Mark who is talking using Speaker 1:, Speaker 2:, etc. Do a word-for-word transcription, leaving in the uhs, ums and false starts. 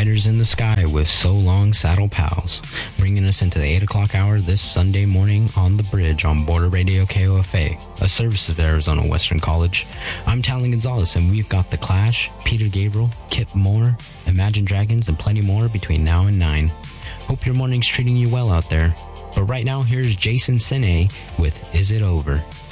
Speaker 1: Riders in the Sky with So Long Saddle Pals, bringing us into the eight o'clock hour this Sunday morning on The Bridge on Border Radio K O F A, a service of Arizona Western College. I'm Talon Gonzalez, and we've got The Clash, Peter Gabriel, Kip Moore, Imagine Dragons, and plenty more between now and nine. Hope your morning's treating you well out there. But right now, here's Jason Sine with Is It Over?